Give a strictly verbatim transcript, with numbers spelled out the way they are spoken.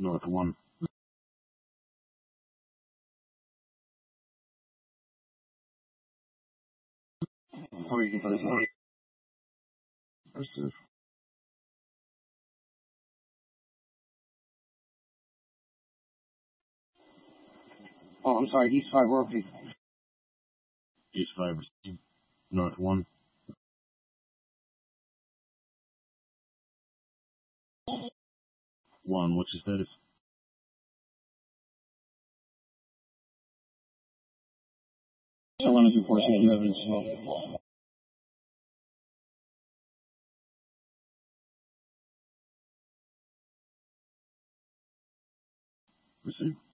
North one. How are you for this one? Versus. Oh, I'm sorry, East five, where okay. East five, North one. One, what's your status? So one is enforcing new evidence as well. Receive.